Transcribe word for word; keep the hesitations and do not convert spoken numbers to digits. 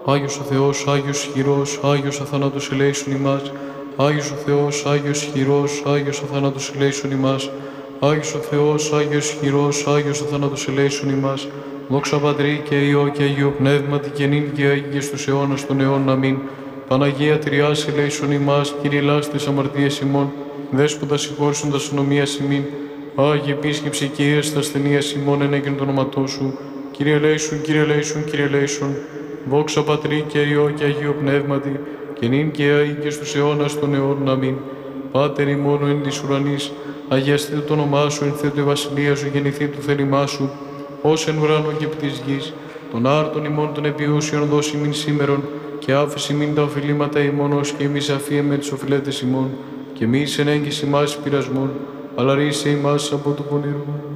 Άγιος ο Θεός, Άγιος ισχυρός, Άγιος αθάνατος ελέησον ημάς. Άγιος ο Θεός, Άγιος ισχυρός, Άγιος αθάνατος ελέησον ημάς. Άγιος ο Θεός, Άγιος ισχυρός, Άγιος αθάνατος ελέησον ημάς. Δόξα Πατρί και Υιό και Αγίο Πνεύματι και νυν και αεί και στους αιώνας των αιώνων. Αμήν. Παναγία Τριάς ελέησον ημάς, Κύριε ελάσε τες αμαρτίες ημών, Δέσποτα συγχώρησον τας ονομίας ημίν. Άγιε επίσκεψε Κύριε στα ασθενείας ημών, ενέγγεν το όνοματό σου. Κύριε ελέησον, Κύριε ελέησον, Κύριε ελέησον. Δόξα Πατρί και Υιό και Αγίο Πνεύματι, και νυν και αεί και στους αιώνας των αιώνων. Αμήν. Πάτερ ημών εν της ουρανής, αγιαστείτε το όνομά σου, ενθέτω η βασιλεία σου, γεννηθεί το θέλημά σου, ως εν ουρανό και επί της γης. Των άρτων ημών των επιούσιων δώσει μην σήμερον, και άφηση μην τα οφειλήματα ημών, ως και εμείς αφίεμε τις οφειλέτες ημών, και μη εν έγκυση ημάς πειρασμών, αλλά ρίσε ημάς από του πονηρού.